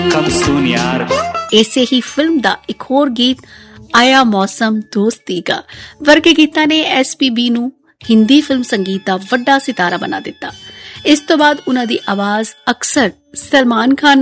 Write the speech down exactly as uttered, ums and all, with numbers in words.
कब सुन यार। ਇਸੇ ਹੀ ਫਿਲਮ ਦਾ ਇੱਕ ਹੋਰ ਗੀਤ ਆਇਆ ਮੌਸਮ ਦੋਸਤੀ ਦਾ ਵਰਗੇ ਗੀਤਾਂ ਨੇ ਐਸ ਪੀ ਬੀ ਨੂੰ ਹਿੰਦੀ ਫਿਲਮ ਸੰਗੀਤ ਦਾ ਵੱਡਾ ਸਿਤਾਰਾ ਬਣਾ ਦਿੱਤਾ। ਇਸ ਤੋਂ ਬਾਅਦ ਉਹਨਾਂ ਦੀ ਆਵਾਜ਼ ਅਕਸਰ ਸਲਮਾਨ ਖਾਨ